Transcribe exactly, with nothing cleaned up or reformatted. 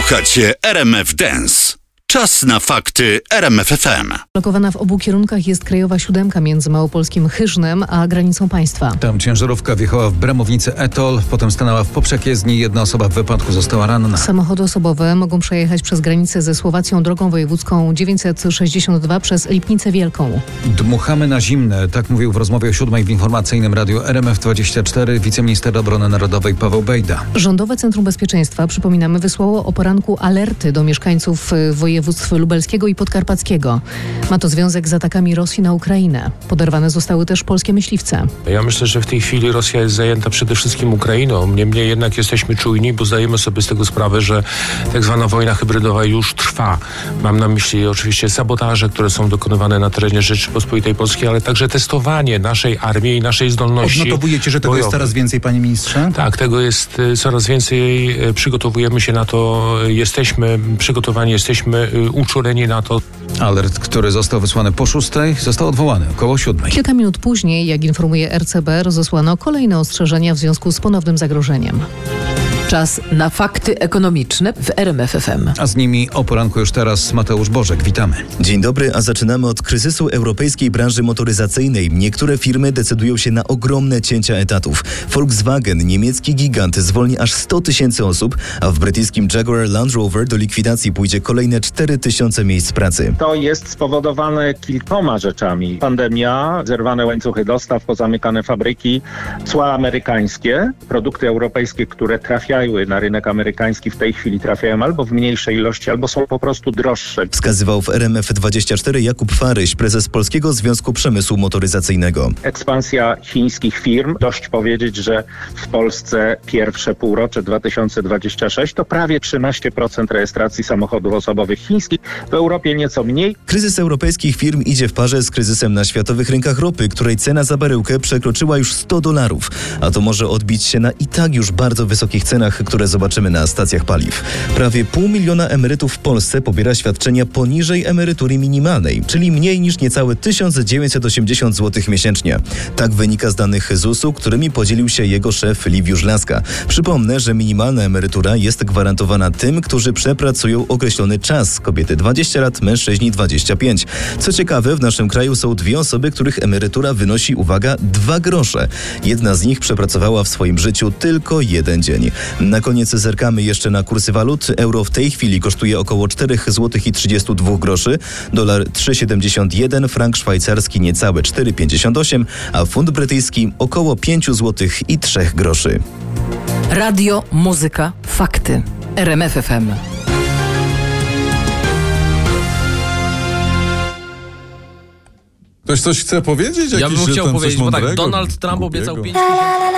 Słuchacie R M F Dance. Czas na fakty R M F F M. Blokowana w obu kierunkach jest krajowa siódemka między małopolskim Hyżnem a granicą państwa. Tam ciężarówka wjechała w bramownicę Etol, potem stanęła w poprzek-jezdni. Jedna osoba w wypadku została ranna. Samochody osobowe mogą przejechać przez granicę ze Słowacją drogą wojewódzką dziewięćset sześćdziesiąt dwa przez Lipnicę Wielką. Dmuchamy na zimne, tak mówił w rozmowie o siódmej w informacyjnym radiu R M F dwadzieścia cztery wiceminister obrony narodowej Paweł Bejda. Rządowe Centrum Bezpieczeństwa, przypominamy, wysłało o poranku alerty do mieszkańców województw lubelskiego i podkarpackiego. Ma to związek z atakami Rosji na Ukrainę. Poderwane zostały też polskie myśliwce. Ja myślę, że w tej chwili Rosja jest zajęta przede wszystkim Ukrainą. Niemniej jednak jesteśmy czujni, bo zdajemy sobie z tego sprawę, że tak zwana wojna hybrydowa już trwa. Mam na myśli oczywiście sabotaże, które są dokonywane na terenie Rzeczypospolitej Polskiej, ale także testowanie naszej armii i naszej zdolności. Odnotowujecie, że tego bojowych. jest coraz więcej, panie ministrze? Tak, tego jest coraz więcej. Przygotowujemy się na to. Jesteśmy przygotowani, jesteśmy uczuleni na to. Alert, który został wysłany po szóstej, został odwołany około siódmej. Kilka minut później, jak informuje R C B, rozesłano kolejne ostrzeżenia w związku z ponownym zagrożeniem. Czas na fakty ekonomiczne w R M F F M. A z nimi o poranku już teraz Mateusz Bożek. Witamy. Dzień dobry, a zaczynamy od kryzysu europejskiej branży motoryzacyjnej. Niektóre firmy decydują się na ogromne cięcia etatów. Volkswagen, niemiecki gigant, zwolni aż sto tysięcy osób, a w brytyjskim Jaguar Land Rover do likwidacji pójdzie kolejne cztery tysiące miejsc pracy. To jest spowodowane kilkoma rzeczami. Pandemia, zerwane łańcuchy dostaw, pozamykane fabryki, cła amerykańskie, produkty europejskie, które trafiają na rynek amerykański, w tej chwili trafiają albo w mniejszej ilości, albo są po prostu droższe. Wskazywał w R M F dwadzieścia cztery Jakub Faryś, prezes Polskiego Związku Przemysłu Motoryzacyjnego. Ekspansja chińskich firm, dość powiedzieć, że w Polsce pierwsze półrocze dwa tysiące dwudzieste szóste to prawie trzynaście procent rejestracji samochodów osobowych chińskich, w Europie nieco mniej. Kryzys europejskich firm idzie w parze z kryzysem na światowych rynkach ropy, której cena za baryłkę przekroczyła już sto dolarów, a to może odbić się na i tak już bardzo wysokich cenach, które zobaczymy na stacjach paliw. Prawie pół miliona emerytów w Polsce pobiera świadczenia poniżej emerytury minimalnej, czyli mniej niż niecałe tysiąc dziewięćset osiemdziesiąt złotych miesięcznie. Tak wynika z danych Z U S-u, którymi podzielił się jego szef Liwiusz Laska. Przypomnę, że minimalna emerytura jest gwarantowana tym, którzy przepracują określony czas. Kobiety dwadzieścia lat, mężczyźni dwadzieścia pięć. Co ciekawe, w naszym kraju są dwie osoby, których emerytura wynosi, uwaga, dwa grosze. Jedna z nich przepracowała w swoim życiu tylko jeden dzień. Na koniec zerkamy jeszcze na kursy walut. Euro w tej chwili kosztuje około cztery złote trzydzieści dwa groszy, dolar trzy siedemdziesiąt jeden, frank szwajcarski niecałe cztery pięćdziesiąt osiem, a funt brytyjski około pięć złotych i trzy groszy. Radio, muzyka, fakty. R M F F M. Ktoś coś chce powiedzieć? Jakiś, Ja bym chciał ten powiedzieć, coś bo tak, mądrego, Donald Trump głupiego? obiecał pięć